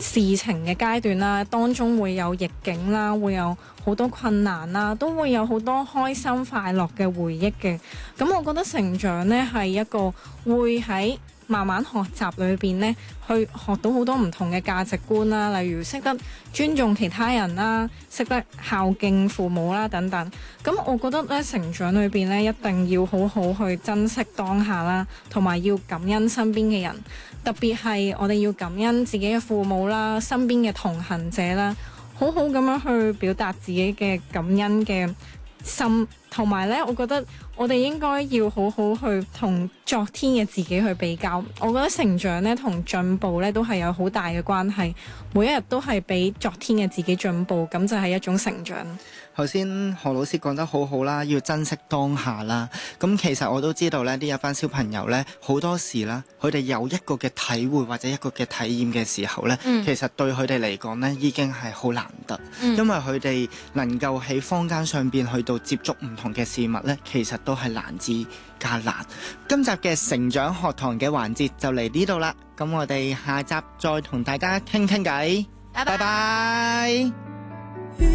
事情嘅階段啦，當中會有逆境啦，會有好多困難啦，都會有好多開心快樂嘅回憶嘅。咁我覺得成長呢係一個會喺慢慢學習裏邊呢，去學到好多唔同嘅價值觀啦，例如識得尊重其他人啦，識得孝敬父母啦等等。咁我覺得咧，成長裏邊咧，一定要好好去珍惜當下啦，同埋要感恩身邊嘅人，特別係我哋要感恩自己嘅父母啦，身邊嘅同行者啦，好好咁樣去表達自己嘅感恩嘅心，同埋咧，我覺得我哋應該要好好去同昨天嘅自己去比較。我覺得成長咧同進步咧都係有好大嘅關係，每一日都係比昨天嘅自己進步，咁就係一種成長。 頭先何老師講得好好啦，要珍惜當下啦。咁其實我都知道咧，呢一班小朋友咧，好多時啦，佢哋有一個嘅體會或者一個嘅體驗嘅時候咧，其實對佢哋嚟講咧，已經係好難得，因為佢哋能夠喺坊間上邊去到接觸唔同嘅事物咧，其實都係難之加難。今集嘅成長學堂嘅環節就嚟呢度啦，咁我哋下集再同大家傾傾偈，拜拜。